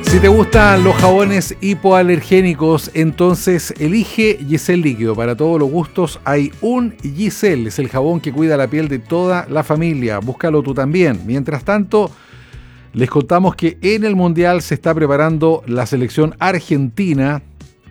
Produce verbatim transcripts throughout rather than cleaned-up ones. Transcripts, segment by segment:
Si te gustan los jabones hipoalergénicos, entonces elige Giselle Líquido. Para todos los gustos hay un Giselle. Es el jabón que cuida la piel de toda la familia. Búscalo tú también. Mientras tanto, les contamos que en el Mundial se está preparando la selección argentina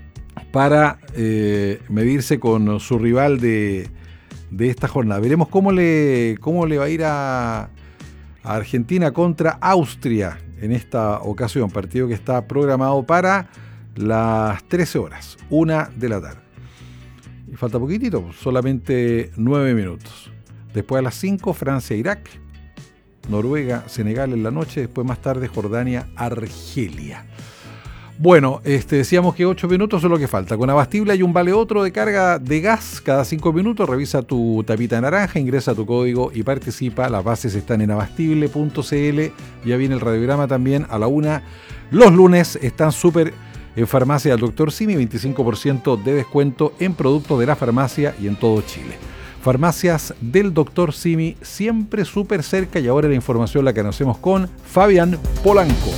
para eh, medirse con su rival de, de esta jornada. Veremos cómo le, cómo le va a ir a, a Argentina contra Austria en esta ocasión, partido que está programado para las trece horas, una de la tarde. Y falta poquitito, solamente nueve minutos. Después a las cinco, Francia-Irak, Noruega, Senegal en la noche, después más tarde Jordania, Argelia. Bueno, este, decíamos que ocho minutos es lo que falta. Con Abastible hay un vale otro de carga de gas cada cinco minutos. Revisa tu tapita naranja, ingresa tu código y participa. Las bases están en abastible punto c l. Ya viene el radiograma también a la una. Los lunes están súper en Farmacia del doctor Simi, veinticinco por ciento de descuento en productos de la farmacia y en todo Chile. Farmacias del doctor Simi, siempre súper cerca. Y ahora la información la conocemos con Fabián Polanco.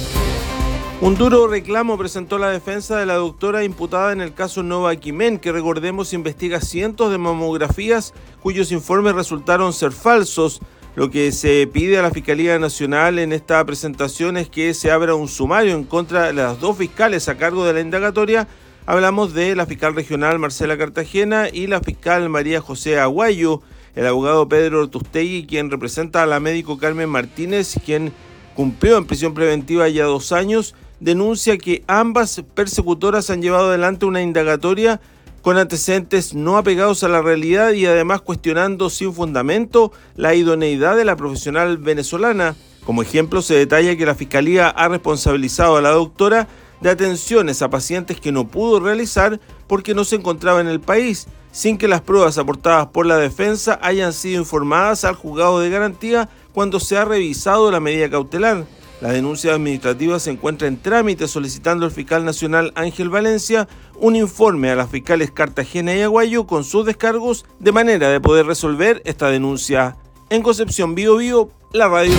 Un duro reclamo presentó la defensa de la doctora imputada en el caso Novaquimen, que recordemos investiga cientos de mamografías cuyos informes resultaron ser falsos. Lo que se pide a la Fiscalía Nacional en esta presentación es que se abra un sumario en contra de las dos fiscales a cargo de la indagatoria. Hablamos de la fiscal regional Marcela Cartagena y la fiscal María José Aguayo. El abogado Pedro Ortustegui, quien representa a la médico Carmen Martínez, quien cumplió en prisión preventiva ya dos años, denuncia que ambas persecutoras han llevado adelante una indagatoria con antecedentes no apegados a la realidad y además cuestionando sin fundamento la idoneidad de la profesional venezolana. Como ejemplo, se detalla que la Fiscalía ha responsabilizado a la doctora de atenciones a pacientes que no pudo realizar porque no se encontraba en el país, sin que las pruebas aportadas por la defensa hayan sido informadas al juzgado de garantía cuando se ha revisado la medida cautelar. La denuncia administrativa se encuentra en trámite, solicitando al fiscal nacional Ángel Valencia un informe a las fiscales Cartagena y Aguayo con sus descargos de manera de poder resolver esta denuncia. En Concepción, Bío Bío, la radio.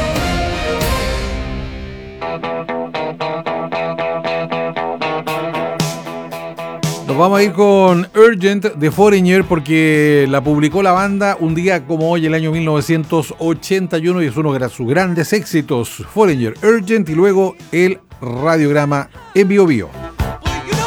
Nos vamos a ir con Urgent de Foreigner porque la publicó la banda un día como hoy, el año mil novecientos ochenta y uno, y es uno de sus grandes éxitos. Foreigner, Urgent, y luego el radiograma en Bío Bío.